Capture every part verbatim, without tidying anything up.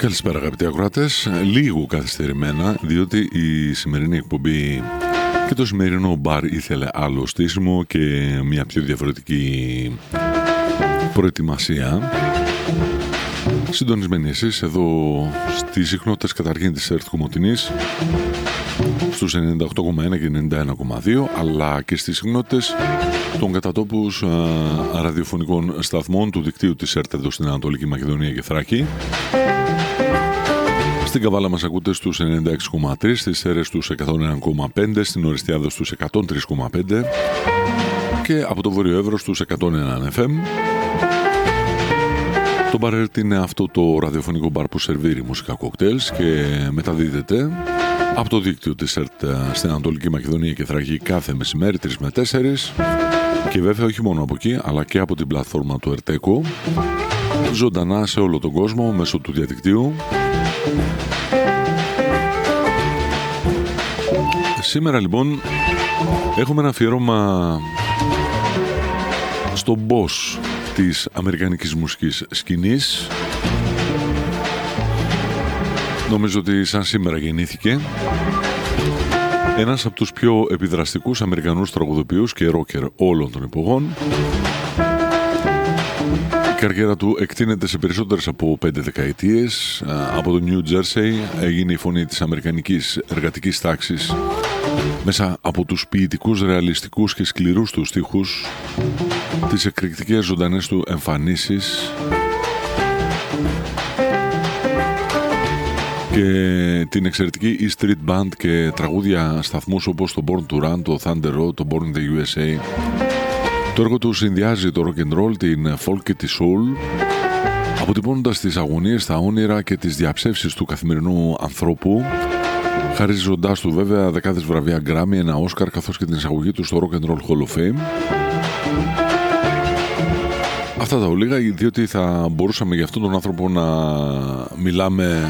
Καλησπέρα αγαπητοί ακροατές, λίγο καθυστερημένα διότι η σημερινή εκπομπή και το σημερινό μπαρ ήθελε άλλο στήσιμο και μια πιο διαφορετική προετοιμασία. Συντονισμένοι εσείς εδώ στις συχνότητες καταρχήν της ΕΡΤ Κομοτηνής στους ενενήντα οκτώ κόμμα ένα και ενενήντα ένα κόμμα δύο, αλλά και στις συχνότητες των κατατόπους α, ραδιοφωνικών σταθμών του δικτύου της ΕΡΤ εδώ στην Ανατολική Μακεδονία και Θράκη. Στην Καβάλα μας ακούτε στους ενενήντα έξι κόμμα τρία, στις Σέρρες στους εκατόν ένα κόμμα πέντε, στην Οριστιάδα στους εκατόν τρία κόμμα πέντε και από το Βόρειο Εύρο στους εκατόν ένα εφ εμ. Το μπαρ ΕΡΤ είναι αυτό το ραδιοφωνικό μπαρ που σερβίρει μουσικά κοκτέιλς και μεταδίδεται από το δίκτυο της ΕΡΤ στην Ανατολική Μακεδονία και Θράκη κάθε μεσημέρι τρεις με τέσσερις και βέβαια όχι μόνο από εκεί αλλά και από την πλατφόρμα του ΕΡΤΕΚΟ ζωντανά σε όλο τον κόσμο μέσω του διαδικτύου. Σήμερα λοιπόν έχουμε ένα αφιέρωμα στον boss της αμερικανικής μουσικής σκηνής. Νομίζω ότι σαν σήμερα γεννήθηκε ένας από τους πιο επιδραστικούς Αμερικανούς τραγουδοποιούς και ρόκερ όλων των εποχών. Η καριέρα του εκτείνεται σε περισσότερες από πέντε δεκαετίες. Από το New Jersey έγινε η φωνή της αμερικανικής εργατικής τάξης μέσα από τους ποιητικούς, ρεαλιστικούς και σκληρούς του στίχους, τις εκρηκτικές ζωντανές του εμφανίσεις και την εξαιρετική E Street Band και τραγούδια σταθμούς όπως το Born to Run, το Thunder Road, το Born in the γιου ες έι. Το έργο του συνδυάζει το rock and roll, την folk και τη soul, αποτυπώνοντας τις αγωνίες, τα όνειρα και τις διαψεύσεις του καθημερινού ανθρώπου, χαρίζοντάς του βέβαια δεκάδες βραβεία Grammy, ένα Oscar καθώς και την εισαγωγή του στο Rock and Roll Hall of Fame. Αυτά τα ολίγα, διότι θα μπορούσαμε για αυτόν τον άνθρωπο να μιλάμε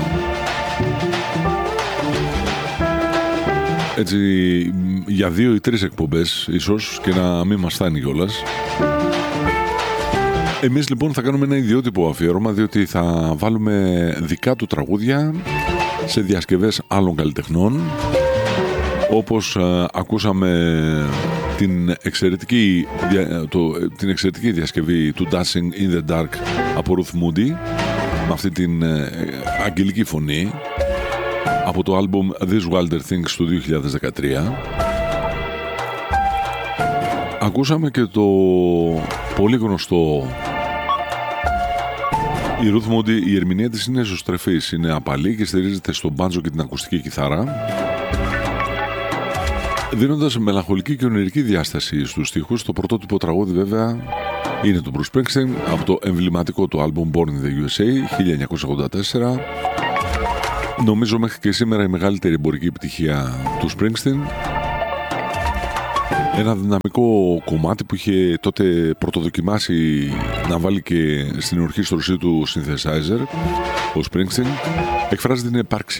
έτσι για δύο ή τρεις εκπομπές ίσως και να μην μας φτάνει κιόλας. Εμείς λοιπόν θα κάνουμε ένα ιδιότυπο αφιέρωμα, διότι θα βάλουμε δικά του τραγούδια σε διασκευές άλλων καλλιτεχνών, όπως α, ακούσαμε την εξαιρετική, το, την εξαιρετική διασκευή του Dancing in the Dark από Ruth Moody με αυτή την ε, αγγελική φωνή από το άλμπουμ These Wilder Things του δύο χιλιάδες δεκατρία. Ακούσαμε και το πολύ γνωστό, η Ruth Moody, η ερμηνεία της είναι εσωστρεφής, είναι απαλή και στηρίζεται στο μπάντζο και την ακουστική κιθάρα, δίνοντας μελαγχολική και ονειρική διάσταση στους στίχους. Το πρωτότυπο τραγούδι βέβαια είναι του Bruce Springsteen από το εμβληματικό του άλμπουμ Born in the γιου ες έι χίλια εννιακόσια ογδόντα τέσσερα. Νομίζω μέχρι και σήμερα η μεγαλύτερη εμπορική επιτυχία του Springsteen. Ένα δυναμικό κομμάτι που είχε τότε πρωτοδοκιμάσει να βάλει και στην ορχήστρωσή του synthesizer ο Springsteen, εκφράζει την επάρξη